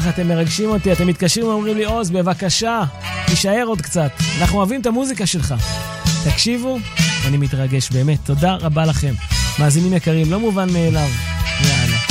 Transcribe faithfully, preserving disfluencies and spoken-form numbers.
ככה אתם מרגשים אותי, אתם מתקשרים ואומרים לי, עוז, בבקשה, תישאר עוד קצת. אנחנו אוהבים את המוזיקה שלך. תקשיבו, אני מתרגש באמת. תודה רבה לכם. מאזינים יקרים, לא מובן מאליו. יאללה.